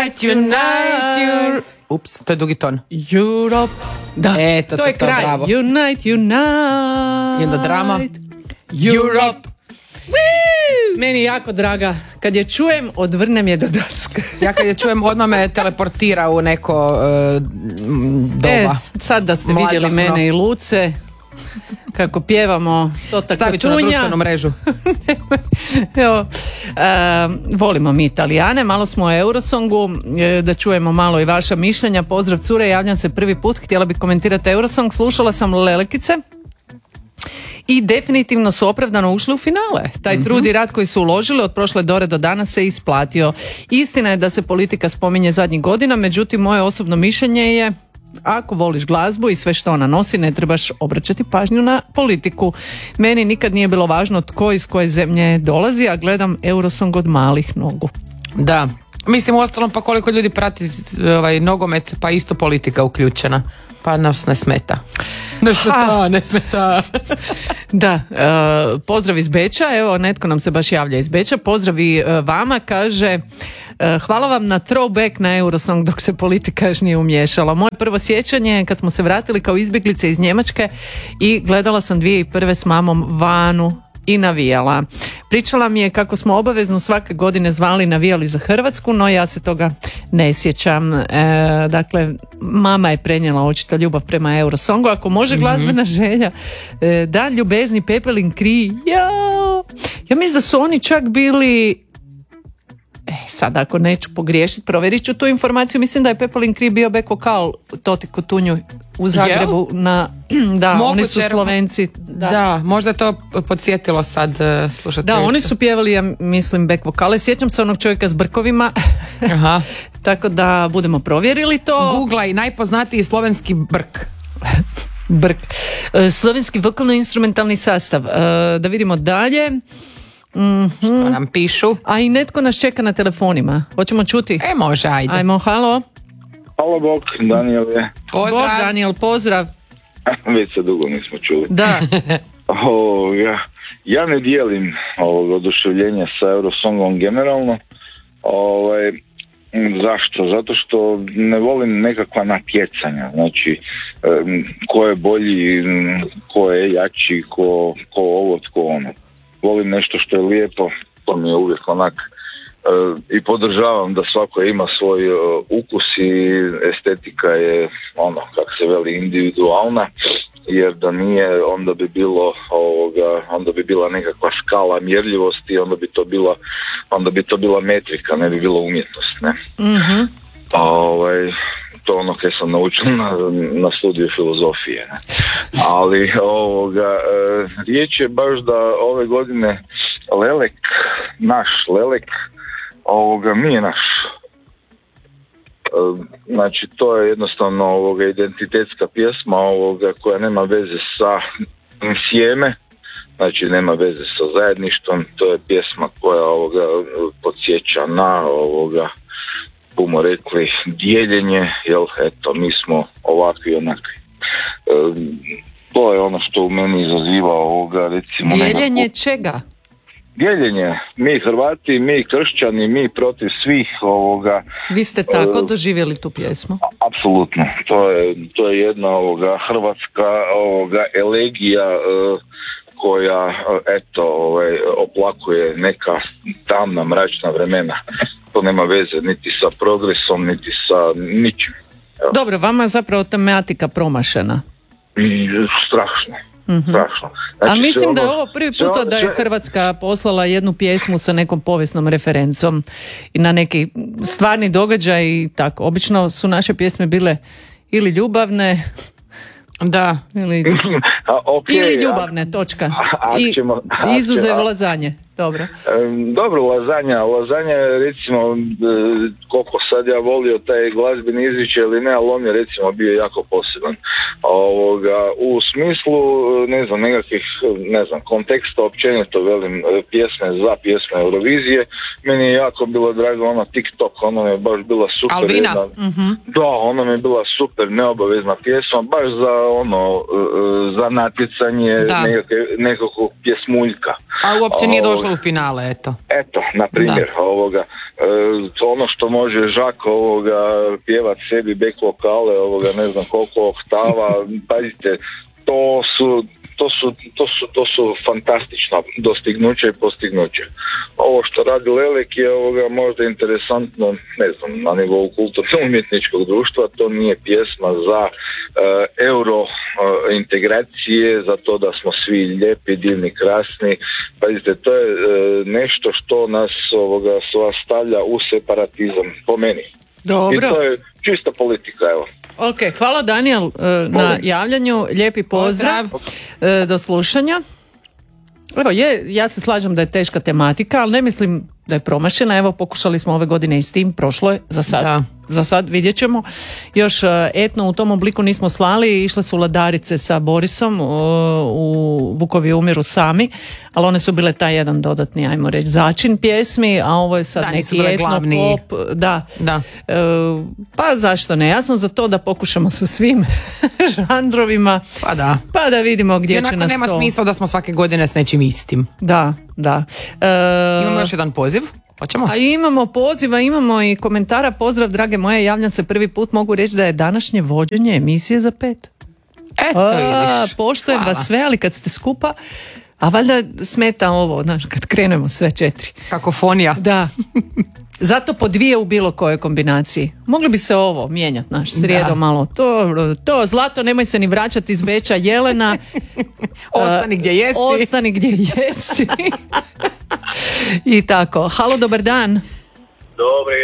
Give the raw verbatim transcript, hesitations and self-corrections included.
Unite, unite, ups, to je dugi ton. Europe. Da, Eto, to, to je to, kraj. bravo. Unite, unite. I onda drama. Europe. Meni jako draga. Kad je čujem, odvrnem je do daske. Ja kad je čujem, odmah me teleportira u neko uh, doba. E, sad da ste Mlađa vidjeli smo. mene i Luce, kako pjevamo to tako Stavit ću na tunja. društvenu mrežu. Evo, uh, volimo mi Italijane, malo smo o Eurosongu, e, da čujemo malo i vaša mišljenja. Pozdrav cure, javljam se prvi put, htjela bih komentirati Eurosong, slušala sam Lelekice i definitivno su opravdano ušli u finale. Taj mm-hmm. trud i rad koji su uložili od prošle dore do danas se isplatio. Istina je da se politika spominje zadnjih godina, međutim moje osobno mišljenje je, ako voliš glazbu i sve što ona nosi, ne trebaš obraćati pažnju na politiku. Meni nikad nije bilo važno tko iz koje zemlje dolazi, a gledam Eurosong od malih nogu. Da, mislim uostalom pa koliko ljudi prati ovaj, nogomet, pa isto politika uključena, pa nas ne smeta. Ne smeta, ne smeta. Da, uh, pozdrav iz Beča, evo netko nam se baš javlja iz Beča, pozdrav i uh, vama, kaže uh, hvala vam na throwback na Eurosong dok se politika još nije umiješala. Moje prvo sjećanje je kad smo se vratili kao izbjeglice iz Njemačke i gledala sam dvije i prve s mamom Vanu i navijala. Pričala mi je kako smo obavezno svake godine zvali i navijali za Hrvatsku, no ja se toga ne sjećam. E, dakle, mama je prenijela očito ljubav prema Eurosongu. Ako može glazbena želja, e, Dan ljubezni, Pepelin kri. Jao. Ja mislim da su oni čak bili, e, sad ako neću pogriješiti, provjerit ću tu informaciju. Mislim da je Pepelin kri bio back vokal Toti Kotunju u Zagrebu. Na, da, Moguće, oni su Slovenci. Da. da, možda je to podsjetilo sad uh, slušati. Da, oni su pjevali, ja mislim, back vokale. Sjećam se onog čovjeka s brkovima. Aha. Tako da budemo provjerili to. Googlaj najpoznatiji slovenski brk. Brk. E, slovenski vokalno-instrumentalni sastav. E, da vidimo dalje. Mm-hmm. Što nam pišu. A i netko nas čeka na telefonima. Hoćemo čuti? E, može, ajde. Ajmo, halo. Halo Bog, Daniel je. Pozdrav. Bog, Daniel, pozdrav. Već se dugo nismo čuli. Da. O, ja, ja ne dijelim ovog oduševljenja sa Eurosongom generalno. Ovaj, zašto? Zato što ne volim nekakva natjecanja. Znači, ko je bolji, ko je jači, ko, ko ovo, ko ono. Volim nešto što je lijepo, to mi je uvijek onak. I podržavam da svako ima svoj ukus i estetika je ono, kako se veli, individualna, jer da nije, onda bi bilo ovoga, onda bi bila nekakva skala mjerljivosti, onda bi to bila onda bi to bila metrika, ne bi bila umjetnost, ne. Mhm. Ovaj, to ono kaj sam naučio na, na studiju filozofije, ne. Ali ovoga, riječ je baš da ove godine Lelek, naš Lelek, ovoga nije naš. Znači to je jednostavno ovoga identitetska pjesma ovoga koja nema veze sa sjeme, znači nema veze sa zajedništvom, to je pjesma koja ovoga podsjeća na ovoga, bumo rekli, dijeljenje, jel eto mi smo ovakvi onakvi. To je ono što u meni izaziva ovoga, recimo, dijeljenje nekako... čega? Dijeljenje, mi Hrvati, mi kršćani, mi protiv svih ovoga. Vi ste tako uh, doživjeli tu pjesmu? Apsolutno, to je, to je jedna ovoga hrvatska ovoga elegija uh, koja uh, eto ovaj, oplakuje neka tamna mračna vremena. To nema veze niti sa progresom, niti sa ničim. Evo. Dobro, vama je zapravo tematika promašena. I, strašno. Mm-hmm. Strašno. Znači, ali mislim ono, da je ovo prvi puta sve, da je Hrvatska poslala jednu pjesmu sa nekom povijesnom referencom i na neki stvarni događaj i tako. Obično su naše pjesme bile ili ljubavne, da, ili, a, okay, ili ljubavne, a, točka. A, I ćemo, a, izuzev a, lazanje. Dobro. Dobro, lazanja. Lazanja je recimo, koliko sad ja volio taj glazbeni izričaj ili ne, ali on je recimo bio jako poseban. Ovoga, u smislu, ne znam, nekakvih, ne znam, konteksta općenito velim pjesme za pjesme Eurovizije. Meni je jako bilo drago ona TikTok, ona je baš bila super. Alvina. Jedna, mm-hmm. Da, ona mi je bila super neobavezna pjesma, baš za ono, za natjecanje nekakvog pjesmuljka. A uopće nije došlo došla u finale, eto. Eto, na primjer, Da. ovoga, e, ono što može Žak ovoga pjevat sebi back vokale, ovoga ne znam koliko oktava, pazite, to su, to su, to su, to su fantastična dostignuća i postignuća. Ovo što radi Lelek je ovoga možda interesantno, ne znam, na nivou kulturno-umjetničkog društva, to nije pjesma za e, euro e, integracije, za to da smo svi lijepi, divni, krasni. Pazite, to je e, nešto što nas ovoga sva stavlja u separatizam, po meni. Dobro. I to je čista politika, evo. Ok, hvala Daniel uh, na javljanju, lijepi pozdrav, uh, do slušanja. Evo, je, ja se slažem da je teška tematika, ali ne mislim da je promašena. Evo, pokušali smo ove godine i s tim, prošlo je, za sad, Da. za sad vidjet ćemo. Još uh, etno u tom obliku nismo slali, išle su Ladarice sa Borisom uh, u Vukovi umiru sami, ali one su bile taj jedan dodatni, ajmo reći, začin pjesmi, a ovo je sad Da, nisu neki bile etno glavni. pop, da. Da. E, pa zašto ne? Ja sam za to da pokušamo sa svim žanrovima, Pa da. pa da vidimo gdje I će onako nas nema to. smisla da smo svake godine s nečim istim. Da, da. E, Imamo još jedan poziv. Hoćemo? a imamo poziva, imamo i komentara. Pozdrav drage moje, javljam se prvi put, mogu reći da je današnje vođenje emisije za pet. Eto, A, vidiš. poštujem Hvala. vas sve, ali kad ste skupa, a valjda smeta ovo, znaš, kad krenemo sve četiri. Kakofonija. Da. Zato po dvije u bilo kojoj kombinaciji. Mogli bi se ovo mijenjati, naš srijedo Da. malo. To, to, Zlato, nemoj se ni vraćati iz Beča, Jelena. Ostani gdje jesi. Ostani gdje jesi. I tako. Halo, dobar dan. Dobar